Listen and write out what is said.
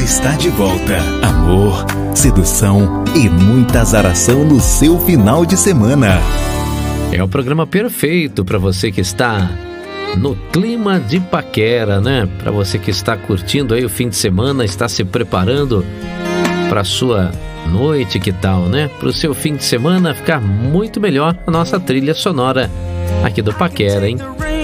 está de volta. Amor, sedução e muita azaração no seu final de semana. É o programa perfeito para você que está no clima de paquera, né? Para você que está curtindo aí o fim de semana, está se preparando para sua noite, que tal, né? Para o seu fim de semana ficar muito melhor a nossa trilha sonora aqui do Paquera, hein?